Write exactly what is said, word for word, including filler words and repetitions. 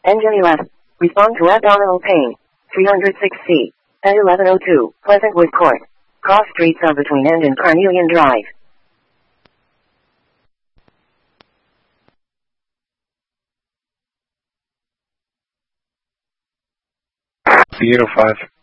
Engine U S. Respond to abdominal pain. three oh six C. At eleven oh two, Pleasantwood Court. Cross streets are between End and Carnelian Drive. B eight oh five.